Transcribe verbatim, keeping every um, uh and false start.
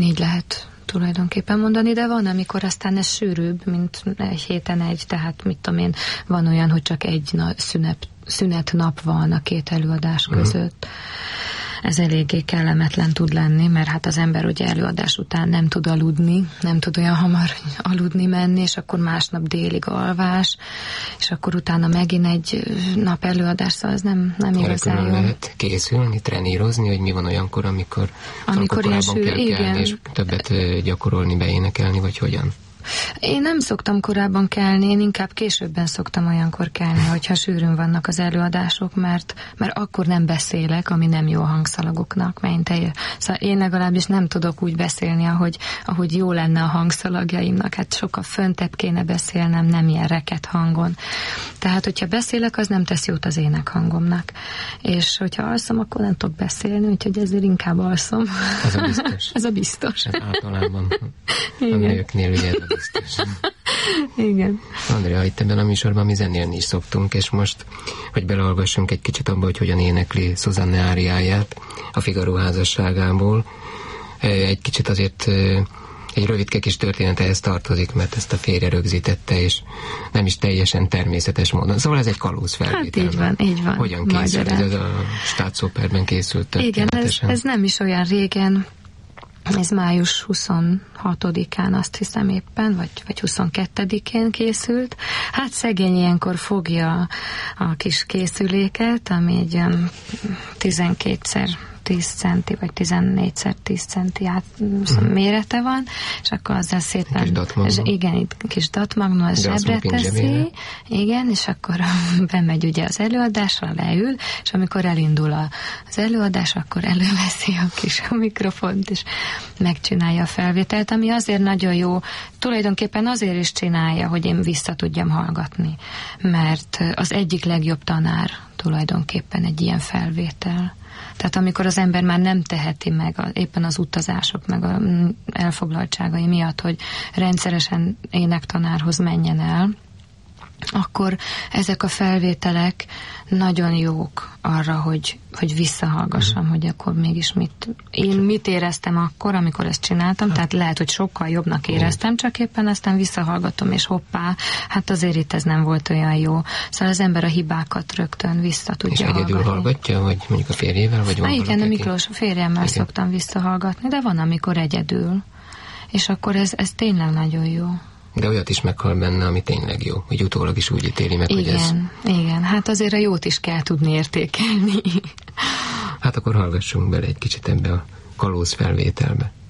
Így lehet tulajdonképpen mondani, de van, amikor aztán ez sűrűbb, mint egy héten egy, tehát mit tudom én, van olyan, hogy csak egy na- szünet, szünet nap van a két előadás között. Mm. Ez eléggé kellemetlen tud lenni, mert hát az ember ugye előadás után nem tud aludni, nem tud olyan hamar aludni menni, és akkor másnap délig alvás, és akkor utána megint egy nap előadás, szóval ez nem, nem igazán jó. Lehet készülni, trenírozni, hogy mi van olyankor, amikor, amikor korábban sűr, kell igen. kelni, és többet gyakorolni, beénekelni, vagy hogyan? Én nem szoktam korábban kelni, én inkább későbben szoktam olyankor kelni, hogyha sűrűn vannak az előadások, mert, mert akkor nem beszélek, ami nem jó a hangszalagoknak. Mert én, teljes, szóval én legalábbis nem tudok úgy beszélni, ahogy, ahogy jó lenne a hangszalagjaimnak. Hát sokkal föntebb kéne beszélnem, nem ilyen reket hangon. Tehát, hogyha beszélek, az nem tesz jót az énekhangomnak. És hogyha alszom, akkor nem tudok beszélni, úgyhogy ezért inkább alszom. Ez a biztos. Ez a biztos. Ez általában a nőknél ugye biztos. Igen. Andrea, itt ebben a műsorban mi zenélni is szoktunk, és most, hogy belehallgassunk egy kicsit abba, hogy hogyan énekli Susanne áriáját a Figaro házasságából. Egy kicsit azért egy rövidke kis történet ehhez tartozik, mert ezt a férje rögzítette, és nem is teljesen természetes módon. Szóval ez egy kalóz felvétel. Hát így van, így van. Hogyan készült? Ez, ez a Staatsoperben készült. Igen, ez, ez nem is olyan régen. Ez május huszonhatodikán azt hiszem éppen, vagy, vagy huszonkettedikén készült. Hát szegény ilyenkor fogja a kis készüléket, ami egy olyan tizenkétszer tíz centi, vagy tizennégyszer tíz centi át uh-huh. mérete van, és akkor azzal szépen... Kis datmagnum. Igen, itt kis datmagnum, az zsebre teszi, igen, és akkor bemegy ugye az előadásra, leül, és amikor elindul az előadás, akkor előveszi a kis mikrofont, és megcsinálja a felvételt, ami azért nagyon jó, tulajdonképpen azért is csinálja, hogy én vissza tudjam hallgatni, mert az egyik legjobb tanár tulajdonképpen egy ilyen felvétel. Tehát amikor az ember már nem teheti meg a, éppen az utazások, meg az elfoglaltságai miatt, hogy rendszeresen énektanárhoz menjen el, akkor ezek a felvételek nagyon jók arra, hogy, hogy visszahallgassam, mm. hogy akkor mégis mit, én mit éreztem akkor, amikor ezt csináltam, hát. Tehát lehet, hogy sokkal jobbnak éreztem, csak éppen aztán visszahallgatom, és hoppá, hát azért itt ez nem volt olyan jó. Szóval az ember a hibákat rögtön vissza tudja és hallgatni. És egyedül hallgatja, vagy mondjuk a férjével, vagy van Há, igen, valaki? a Miklós a férjemmel igen. szoktam visszahallgatni, de van, amikor egyedül. És akkor ez, ez tényleg nagyon jó. De olyat is meghal benne, ami tényleg jó, hogy utólag is úgy ítéli meg, igen, hogy ez... Igen, hát azért a jót is kell tudni értékelni. Hát akkor hallgassunk bele egy kicsit ebbe a kalóz felvételbe.